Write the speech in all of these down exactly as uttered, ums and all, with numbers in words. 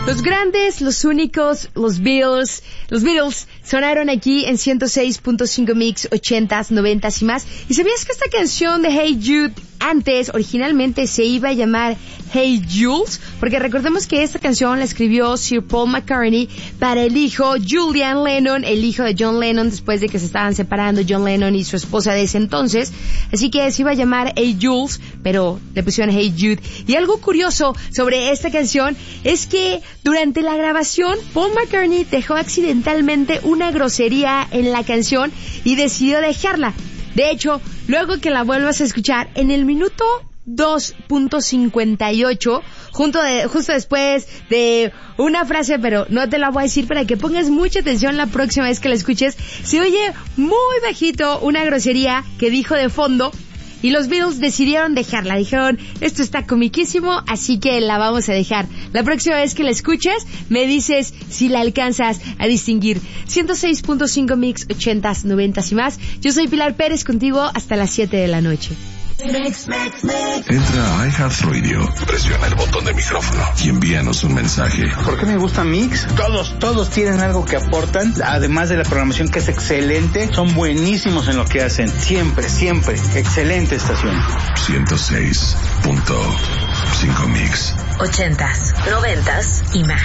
Los grandes, los únicos, los Beatles, los Beatles sonaron aquí en ciento seis punto cinco Mix, ochentas, noventas y más. ¿Y sabías que esta canción de Hey Jude antes originalmente se iba a llamar Hey Jules? Porque recordemos que esta canción la escribió Sir Paul McCartney para el hijo Julian Lennon, el hijo de John Lennon, después de que se estaban separando John Lennon y su esposa de ese entonces. Así que se iba a llamar Hey Jules, pero le pusieron Hey Jude. Y algo curioso sobre esta canción es que durante la grabación, Paul McCartney dejó accidentalmente una grosería en la canción y decidió dejarla. De hecho, luego que la vuelvas a escuchar, en el minuto dos punto cincuenta y ocho, junto de, justo después de una frase, pero no te la voy a decir para que pongas mucha atención la próxima vez que la escuches, se oye muy bajito una grosería que dijo de fondo. Y los Beatles decidieron dejarla. Dijeron, esto está comiquísimo, así que la vamos a dejar. La próxima vez que la escuches, me dices si la alcanzas a distinguir. ciento seis punto cinco Mix, ochentas, noventas y más. Yo soy Pilar Pérez, contigo hasta las siete de la noche. Mix, mix, mix. Entra a iHeartRadio, presiona el botón de micrófono y envíanos un mensaje. ¿Por qué me gusta Mix? Todos, todos tienen algo que aportan, además de la programación que es excelente, son buenísimos en lo que hacen. Siempre, siempre, excelente estación. ciento seis punto cinco Mix. Ochentas, noventas y más.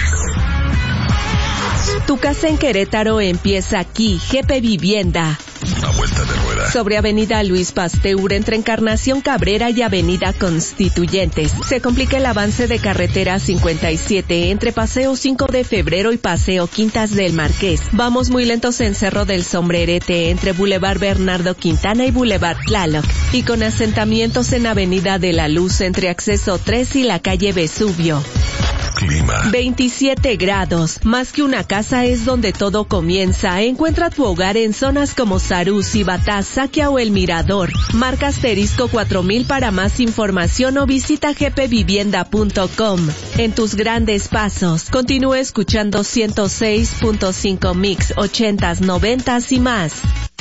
Tu casa en Querétaro empieza aquí. G P Vivienda. A vuelta de rueda. Sobre Avenida Luis Pasteur, entre Encarnación Cabrera y Avenida Constituyentes. Se complica el avance de carretera cincuenta y siete entre Paseo cinco de febrero y Paseo Quintas del Marqués. Vamos muy lentos en Cerro del Sombrerete, entre Boulevard Bernardo Quintana y Boulevard Tlaloc. Y con asentamientos en Avenida de la Luz, entre Acceso tres y la calle Vesubio. Clima. veintisiete grados. Más que una casa es donde todo comienza. Encuentra tu hogar en zonas como Sarú, Cibatá, Saquia o El Mirador. Marca asterisco cuatro mil para más información o visita g p vivienda punto com. En tus grandes pasos, continúa escuchando ciento seis punto cinco Mix, ochentas, noventas y más.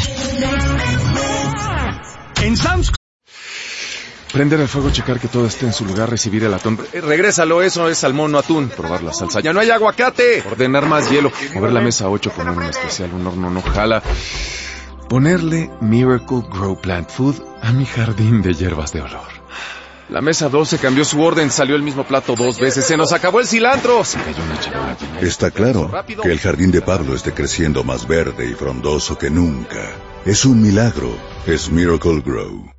En Sam's Prender el fuego, checar que todo esté en su lugar, recibir el atún. Eh, regrésalo, eso es salmón, no atún. Probar la salsa, ya no hay aguacate. Ordenar más hielo. Mover la mesa ocho, poner un especial, un horno no jala. Ponerle Miracle Grow Plant Food a mi jardín de hierbas de olor. La mesa doce cambió su orden, salió el mismo plato dos veces, se nos acabó el cilantro. Se cayó una charola. Está claro que el jardín de Pablo esté creciendo más verde y frondoso que nunca. Es un milagro, es Miracle Grow.